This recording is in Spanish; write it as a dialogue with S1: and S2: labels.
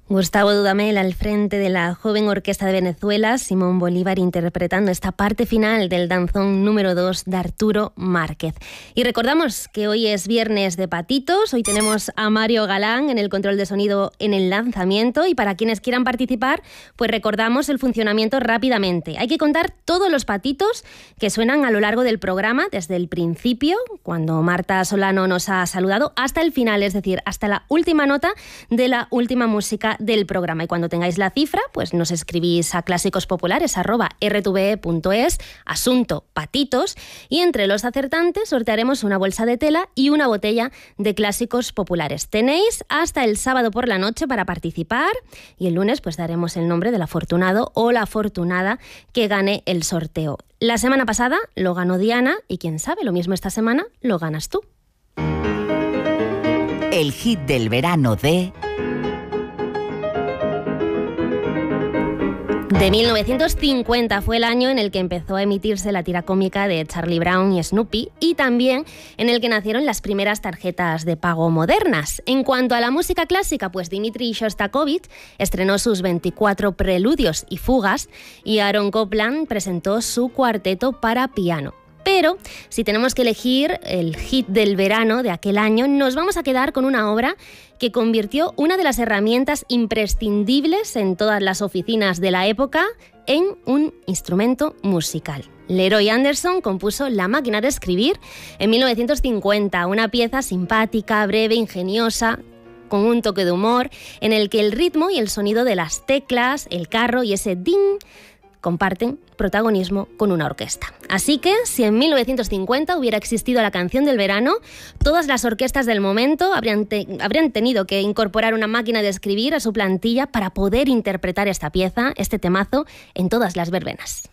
S1: Gustavo Dudamel al frente de la joven orquesta de Venezuela, Simón Bolívar interpretando esta parte final del danzón número 2 de Arturo Márquez. Y recordamos que hoy es viernes de patitos, hoy tenemos a Mario Galán en el control de sonido en el lanzamiento, y para quienes quieran participar, pues recordamos el funcionamiento rápidamente. Hay que contar todos los patitos que suenan a lo largo del programa, desde el principio, cuando Marta Solano nos ha saludado, hasta el final, es decir, hasta la última nota de la última música del programa. Y cuando tengáis la cifra, pues nos escribís a clásicosPopulares@rtve.es, asunto patitos, y entre los acertantes sortearemos una bolsa de tela y una botella de Clásicos Populares. Tenéis hasta el sábado por la noche para participar, y el lunes pues daremos el nombre del afortunado o la afortunada que gane el sorteo. La semana pasada lo ganó Diana, y quién sabe, lo mismo esta semana lo ganas tú.
S2: El hit del verano de
S1: 1950 fue el año en el que empezó a emitirse la tira cómica de Charlie Brown y Snoopy, y también en el que nacieron las primeras tarjetas de pago modernas. En cuanto a la música clásica, pues Dmitri Shostakovich estrenó sus 24 preludios y fugas, y Aaron Copland presentó su cuarteto para piano. Pero si tenemos que elegir el hit del verano de aquel año, nos vamos a quedar con una obra que convirtió una de las herramientas imprescindibles en todas las oficinas de la época en un instrumento musical. Leroy Anderson compuso La máquina de escribir en 1950, una pieza simpática, breve, ingeniosa, con un toque de humor, en el que el ritmo y el sonido de las teclas, el carro y ese ding comparten protagonismo con una orquesta. Así que, si en 1950 hubiera existido la canción del verano, todas las orquestas del momento habrían tenido que incorporar una máquina de escribir a su plantilla para poder interpretar esta pieza, este temazo, en todas las verbenas.